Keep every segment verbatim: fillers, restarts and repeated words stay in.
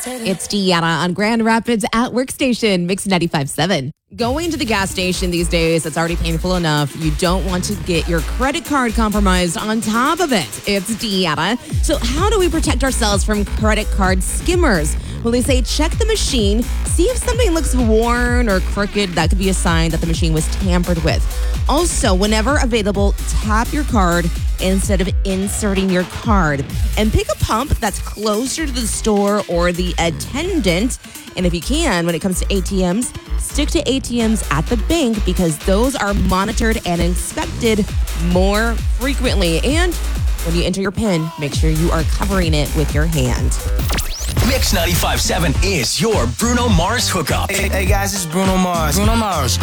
It's Deanna on Grand Rapids at Workstation, Mix ninety-five point seven. Going to the gas station these days, it's already painful enough. You don't want to get your credit card compromised on top of it. It's Deanna. So how do we protect ourselves from credit card skimmers? Well, they say check the machine, see if something looks worn or crooked. That could be a sign that the machine was tampered with. Also, whenever available, tap your card instead of inserting your card. And pick a pump that's closer to the store or the attendant. And if you can, when it comes to A T Ms, stick to A T Ms at the bank because those are monitored and inspected more frequently. And when you enter your PIN, make sure you are covering it with your hand. Mix ninety-five point seven is your Bruno Mars hookup. Hey, hey guys, it's Bruno Mars. Bruno Mars.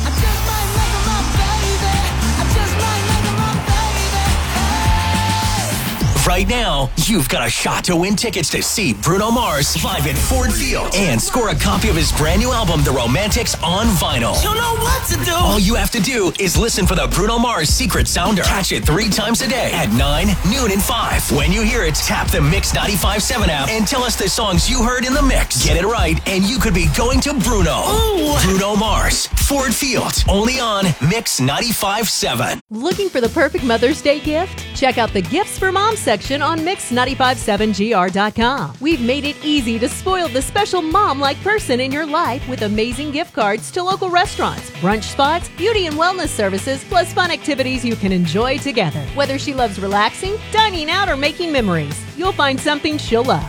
Right now, you've got a shot to win tickets to see Bruno Mars live at Ford Field and score a copy of his brand new album, The Romantics, on vinyl. You know what to do. All you have to do is listen for the Bruno Mars Secret Sounder. Catch it three times a day at nine, noon, and five. When you hear it, tap the Mix ninety-five point seven app and tell us the songs you heard in the mix. Get it right, and you could be going to Bruno. Ooh. Bruno Mars, Ford Field, only on Mix ninety-five point seven. Looking for the perfect Mother's Day gift? Check out the Gifts for Mom section on Mix ninety-five point seven G R dot com. We've made it easy to spoil the special mom-like person in your life with amazing gift cards to local restaurants, brunch spots, beauty and wellness services, plus fun activities you can enjoy together. Whether she loves relaxing, dining out, or making memories, you'll find something she'll love.